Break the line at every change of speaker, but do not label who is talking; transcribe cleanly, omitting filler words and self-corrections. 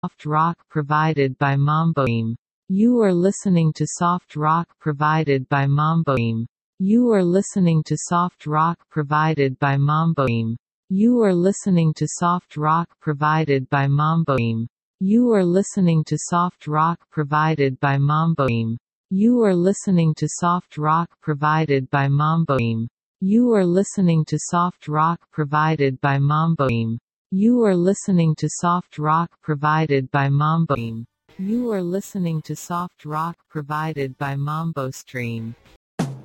soft rock provided by Mamboim. You are listening to soft rock provided by Mamboim. You are listening to soft rock provided by Mamboim. You are listening to soft rock provided by Mamboim. You are listening to soft rock provided by Mamboim. You are listening to soft rock provided by Mamboim. You are listening to soft rock provided by Mamboim. You are listening to soft rock provided by Mamboim. You are listening to soft rock provided by Mambo Stream.